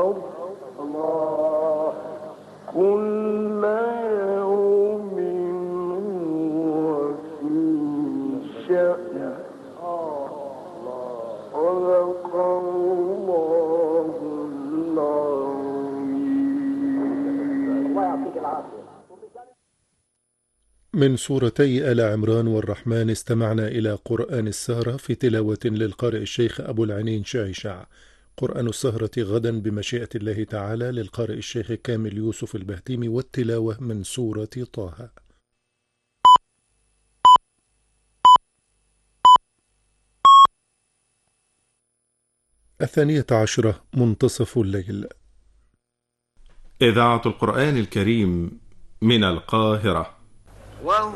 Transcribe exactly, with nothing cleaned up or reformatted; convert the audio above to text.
كل يوم هو في شأن صدق الله العظيم. الله يعطيك العافية. من سورتي آل عمران والرحمن استمعنا إلى قرآن السهرة في تلاوة للقارئ الشيخ أبو العنين شعشع. قرآن السهرة غدا بمشيئة الله تعالى للقارئ الشيخ كامل يوسف البهتيمي، والتلاوة من سورة طه. الثانية عشرة، منتصف الليل. إذاعة القرآن الكريم من القاهرة.